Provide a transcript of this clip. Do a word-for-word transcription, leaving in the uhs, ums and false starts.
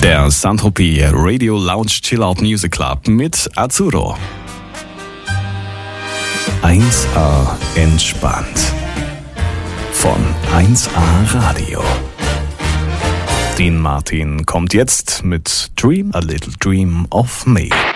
Der Saint-Tropez Radio Lounge Chill Out Music Club mit Azzurro. eins A entspannt. Von eins A Radio. Dean Martin kommt jetzt mit Dream a Little Dream of Me.